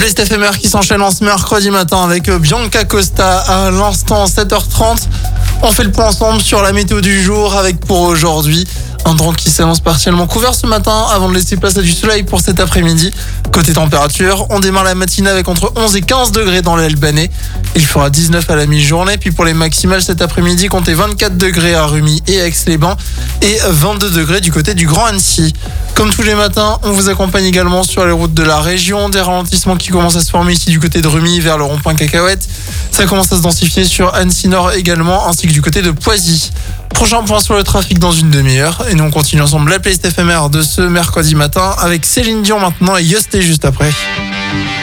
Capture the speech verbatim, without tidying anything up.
playlist éphémère qui s'enchaîne en ce mercredi matin avec Bianca Costa à l'instant sept heures trente. On fait le point ensemble sur la météo du jour avec pour aujourd'hui un temps qui s'annonce partiellement couvert ce matin avant de laisser place à du soleil pour cet après-midi. Côté température, on démarre la matinée avec entre onze et quinze degrés dans l'Albanais. Il fera dix-neuf à la mi-journée. Puis pour les maximales cet après-midi, comptez vingt-quatre degrés à Rumi et Aix-les-Bains et vingt-deux degrés du côté du Grand Annecy. Comme tous les matins, on vous accompagne également sur les routes de la région. Des ralentissements qui commencent à se former ici du côté de Rumi vers le rond-point Cacahuète. Ça commence à se densifier sur Annecy Nord également, ainsi que du côté de Poisy. Prochain point sur le trafic dans une demi-heure. Et nous on continue ensemble la playlist éphémère de ce mercredi matin avec Céline Dion maintenant et Yosté juste après.